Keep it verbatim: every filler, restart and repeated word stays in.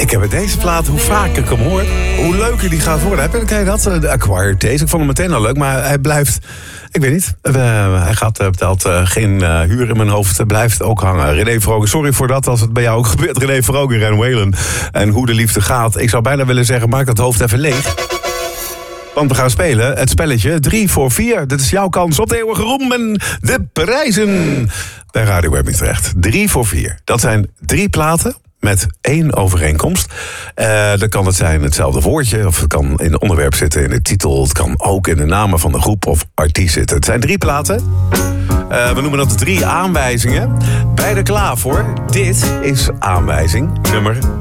Ik heb bij deze plaat, hoe vaak ik hem hoor, hoe leuker die gaat worden. Heb je dat? De Acquired Taste. Ik vond hem meteen al leuk, maar hij blijft... Ik weet niet. Uh, hij gaat, uh, betaalt uh, geen uh, huur in mijn hoofd. Uh, blijft ook hangen. René Vroger, sorry voor dat als het bij jou ook gebeurt. René Vroger en Waylon. En hoe de liefde gaat. Ik zou bijna willen zeggen, maak dat hoofd even leeg. Want we gaan spelen het spelletje drie voor vier. Dit is jouw kans op de eeuwige roem en de prijzen. Bij Radio Web Utrecht. drie voor vier. Dat zijn drie platen met één overeenkomst. Uh, dan kan het zijn hetzelfde woordje, of het kan in het onderwerp zitten, in de titel. Het kan ook in de namen van de groep of artiest zitten. Het zijn drie platen. Uh, we noemen dat drie aanwijzingen. Beide klaar voor. Dit is aanwijzing nummer